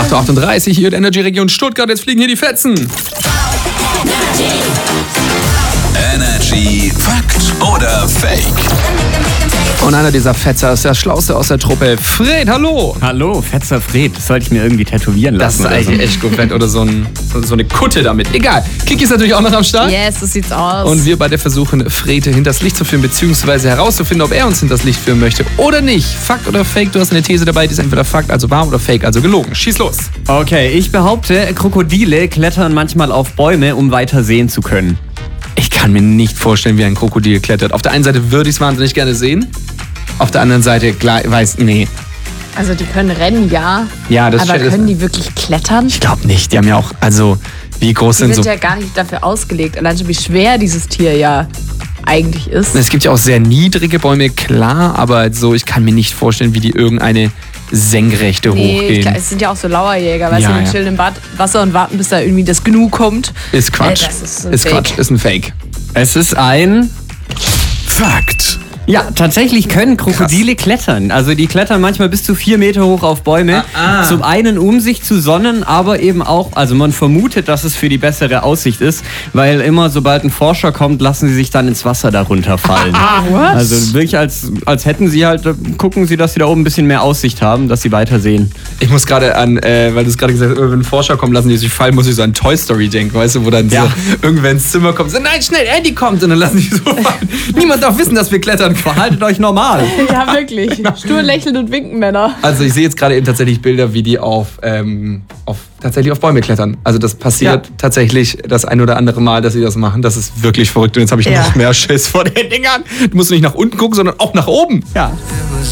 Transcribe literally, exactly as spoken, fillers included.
acht Uhr achtunddreißig hier in der Energy-Region Stuttgart. Jetzt fliegen hier die Fetzen. Energy Fakt oder Fake? Und einer dieser Fetzer ist der Schlauste aus der Truppe. Fred, hallo! Hallo, Fetzer Fred. Das sollte ich mir irgendwie tätowieren Das lassen. ist eigentlich so. echt gut, Fred. Oder so, ein, so, so eine Kutte damit. Egal. Kiki ist natürlich auch noch am Start. Yes, so sieht's aus. Und wir beide versuchen, Fred hinters Licht zu führen, beziehungsweise herauszufinden, ob er uns hinters Licht führen möchte oder nicht. Fakt oder Fake? Du hast eine These dabei, die ist entweder Fakt, also wahr, oder Fake, also gelogen. Schieß los. Okay, ich behaupte, Krokodile klettern manchmal auf Bäume, um weiter sehen zu können. Ich kann mir nicht vorstellen, wie ein Krokodil klettert. Auf der einen Seite würde ich es wahnsinnig gerne sehen. Auf der anderen Seite, klar, weiß, nee. Also die können rennen, ja. Ja, das aber stellt- können die wirklich klettern? Ich glaube nicht. Die haben ja auch, also, wie groß Die sind sind so... ja gar nicht dafür ausgelegt. Allein schon, wie schwer dieses Tier ja eigentlich ist. Es gibt ja auch sehr niedrige Bäume, klar, aber so, ich kann mir nicht vorstellen, wie die irgendeine senkrechte Nee, ich hochgehen. glaub, es sind ja auch so Lauerjäger, weißt Ja, du, die ja. chillen im Bad, Wasser und warten, bis da irgendwie das Gnu kommt. Ist Quatsch. Äh, das ist ein ist Fake. Quatsch, ist ein Fake. Es ist ein... Fakt. Ja, tatsächlich können Krokodile klettern. Also die klettern manchmal bis zu vier Meter hoch auf Bäume. Ah, ah. Zum einen, um sich zu sonnen, aber eben auch, also man vermutet, dass es für die bessere Aussicht ist, weil immer, sobald ein Forscher kommt, lassen sie sich dann ins Wasser darunter fallen. What? Also wirklich, als, als hätten sie halt, gucken sie, dass sie da oben ein bisschen mehr Aussicht haben, dass sie weiter sehen. Ich muss gerade an, äh, weil du es gerade gesagt hast, wenn ein Forscher kommt, lassen die sich fallen, muss ich so an Toy Story denken, weißt du, wo dann Ja. so irgendwer ins Zimmer kommt, so, nein, schnell, Andy kommt, und dann lassen die so fallen. Niemand darf wissen, dass wir klettern können. Haltet euch normal. Ja, wirklich. Stur lächeln und winken, Männer. Also ich sehe jetzt gerade eben tatsächlich Bilder, wie die auf, ähm, auf tatsächlich auf Bäume klettern. Also das passiert Ja. tatsächlich das ein oder andere Mal, dass sie das machen. Das ist wirklich verrückt. Und jetzt habe ich Ja. noch mehr Schiss vor den Dingern. Du musst nicht nach unten gucken, sondern auch nach oben. Ja.